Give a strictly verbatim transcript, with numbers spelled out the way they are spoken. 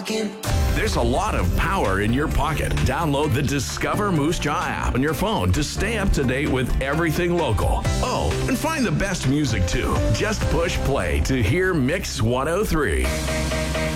talking. There's a lot of power in your pocket. Download the Discover Moose Jaw app on your phone to stay up to date with everything local. Oh, and find the best music too. Just push play to hear Mix one oh three.